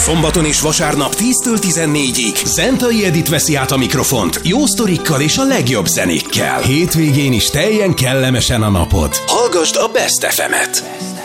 Szombaton és vasárnap 10-től 14-ig Zentai Edit veszi át a mikrofont jó sztorikkal és a legjobb zenékkel. Hétvégén is teljen kellemesen a napod. Hallgasd a Best FM-et!